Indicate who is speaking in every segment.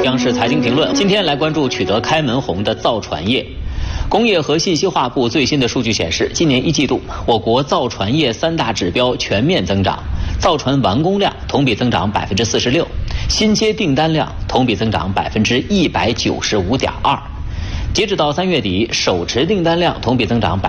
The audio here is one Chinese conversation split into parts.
Speaker 1: 央视财经评论，今天来关注取得开门红的造船业。工业和信息化部最新的数据显示，今年1季度，我国造船业3大指标全面增长，造船完工量同比增长46%，新接订单量同比增长195.2%。截止到3月底，手持订单量同比增长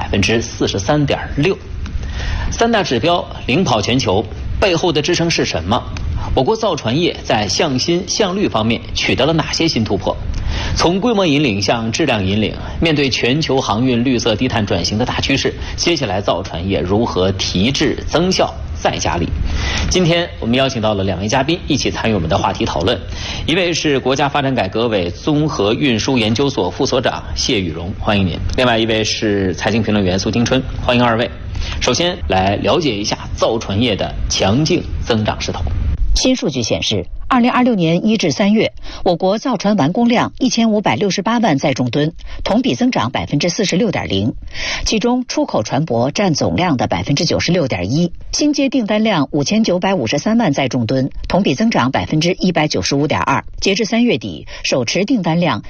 Speaker 1: 43.6%。3大指标领跑全球，背后的支撑是什么？我国造船业在向新向绿方面取得了哪些新突破？从规模引领向质量引领，面对全球航运绿色低碳转型的大趋势，接下来造船业如何提质增效再加力？今天我们邀请到了2位嘉宾一起参与我们的话题讨论，一位是国家发展改革委综合运输研究所副所长谢宇荣，欢迎您；另外一位是财经评论员苏金春，欢迎2位。首先来了解一下造船业的强劲增长势头。
Speaker 2: 新数据显示，2026年1至3月，我国造船完工量1568万载重吨，同比增长46.0%，其中出口船舶占总量的96.1%，新接订单量5953万载重吨，同比增长195.2%。截至3月底，手持订单量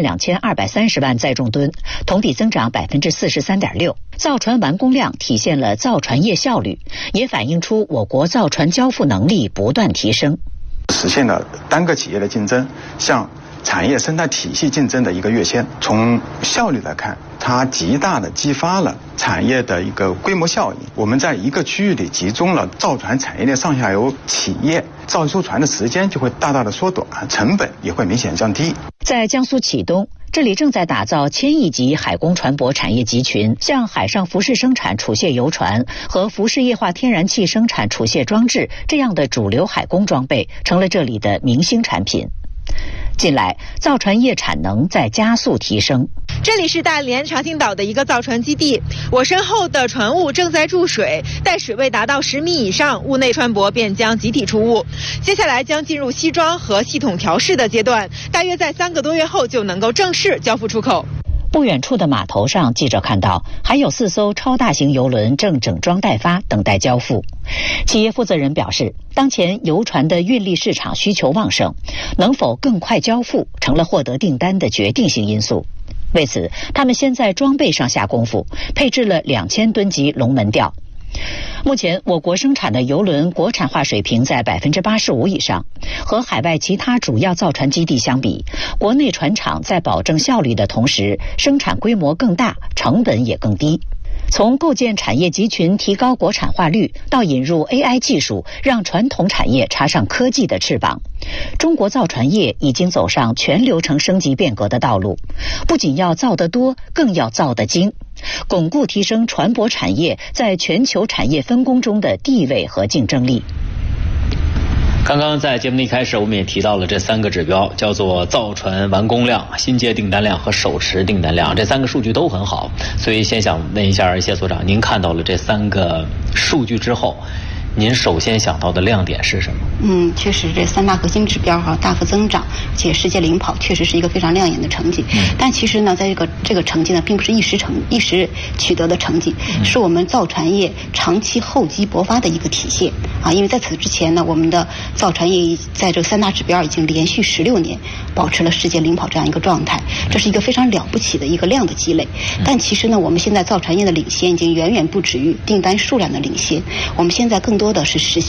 Speaker 2: 32230万载重吨，同比增长43.6%。造船完工量体现了造船业效率，也反映出我国造船交付能力不断提升，
Speaker 3: 实现了单个企业的竞争向产业生态体系竞争的一个跃迁。从效率来看，它极大的激发了产业的一个规模效应。我们在一个区域里集中了造船产业链上下游企业，造一艘船的时间就会大大的缩短，成本也会明显降低。
Speaker 2: 在江苏启东，这里正在打造1000亿级海工船舶产业集群，像海上浮式生产储卸油船和浮式液化天然气生产储卸装置这样的主流海工装备成了这里的明星产品。近来，造船业产能在加速提升。
Speaker 4: 这里是大连长兴岛的一个造船基地，我身后的船坞正在注水，待水位达到10米以上，坞内船舶便将集体出坞。接下来将进入西装和系统调试的阶段，大约在3个多月后就能够正式交付出口。
Speaker 2: 不远处的码头上，记者看到还有4艘超大型邮轮正整装待发，等待交付。企业负责人表示，当前邮船的运力市场需求旺盛，能否更快交付成了获得订单的决定性因素。为此，他们先在装备上下功夫，配置了2000吨级龙门吊。目前，我国生产的邮轮国产化水平在85%以上，和海外其他主要造船基地相比，国内船厂在保证效率的同时，生产规模更大，成本也更低。从构建产业集群、提高国产化率，到引入 AI 技术，让传统产业插上科技的翅膀，中国造船业已经走上全流程升级变革的道路，不仅要造得多，更要造得精，巩固提升船舶产业在全球产业分工中的地位和竞争力。
Speaker 1: 刚刚在节目的一开始，我们也提到了这3个指标，叫做造船完工量、新接订单量和手持订单量，这3个数据都很好。所以先想问一下谢所长，您看到了这3个数据之后，您首先想到的亮点是什么？
Speaker 5: 确实这3大核心指标大幅增长，且世界领跑，确实是一个非常亮眼的成绩。但其实呢，在这个成绩呢，并不是一时取得的成绩，是我们造船业长期厚积薄发的一个体现啊。因为在此之前呢，我们的造船业在这3大指标已经连续16年保持了世界领跑这样一个状态，这是一个非常了不起的一个量的积累。但其实呢，我们现在造船业的领先已经远远不止于订单数量的领先，我们现在更多的是实现